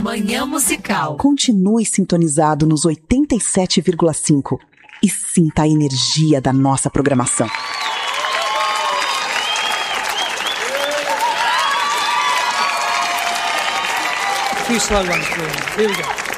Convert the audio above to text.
Manhã Musical. Continue sintonizado nos 87,5 e sinta a energia da nossa programação. Two slow ones, please. Here we go.